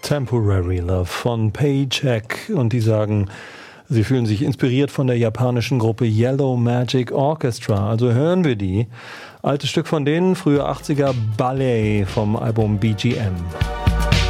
Temporary Love von Paycheck und die sagen, sie fühlen sich inspiriert von der japanischen Gruppe Yellow Magic Orchestra. Also hören wir die. Altes Stück von denen, frühe 80er Ballet vom Album BGM.